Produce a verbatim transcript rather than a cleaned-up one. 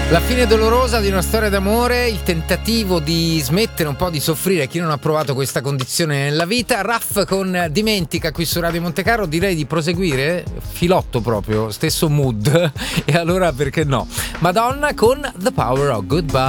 La fine dolorosa di una storia d'amore, il tentativo di smettere un po' di soffrire chi non ha provato questa condizione nella vita. Raff con Dimentica qui su Radio Montecarlo, direi di proseguire, filotto proprio, stesso mood, e allora perché no? Madonna con The Power of Goodbye.